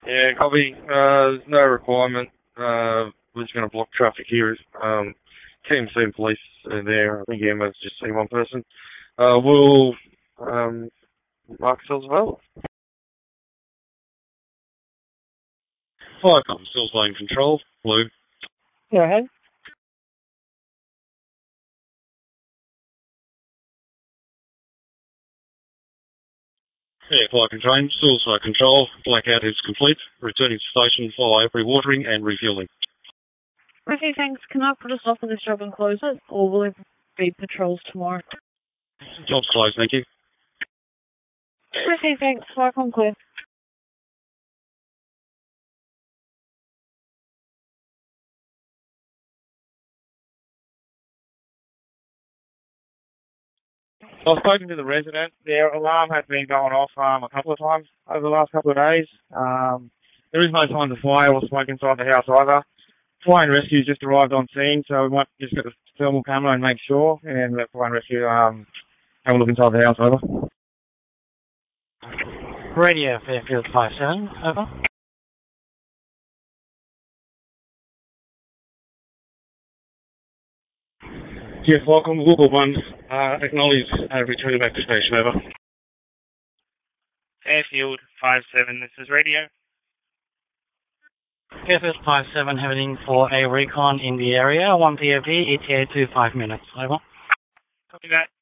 Yeah, copy. There's no requirement. We're just going to block traffic here. Team seen police are there. I think Emma's just seen one person. We'll mark ourselves available. Firecom, still playing control. Blue. Go ahead. Yeah, fire contain, still fire control. Blackout is complete. Returning to station, fire rewatering and refueling. Okay, thanks. Can I put a stop on this job and close it, or will it be patrols tomorrow? Job's closed, thank you. Okay, thanks. Firecom clear. I've spoken to the resident. Their alarm has been going off a couple of times over the last couple of days. There is no signs of fire or smoke inside the house either. Fire and rescue just arrived on scene, so we might just get the thermal camera and make sure, and let fire and rescue have a look inside the house. Over. Radio Fairfield 57, over. Yes, welcome. Google 1, acknowledge returning back to station, over. Fairfield 57, this is radio. Fairfield 57 heading for a recon in the area. 1 POV, ETA to 5 minutes, over. Copy that.